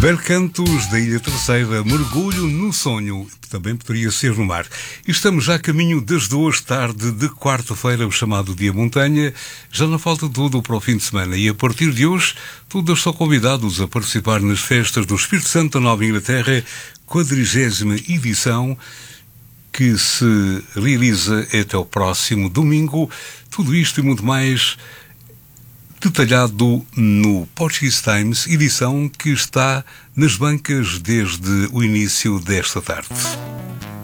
Belcantos da Ilha Terceira, mergulho no sonho, também poderia ser no mar. E estamos já a caminho das 2 de quarta-feira, o chamado Dia Montanha. Já não falta tudo para o fim de semana e a partir de hoje todos são convidados a participar nas festas do Espírito Santo da Nova Inglaterra, 40ª edição, que se realiza até o próximo domingo. Tudo isto e muito mais detalhado no Portuguese Times, edição que está nas bancas desde o início desta tarde.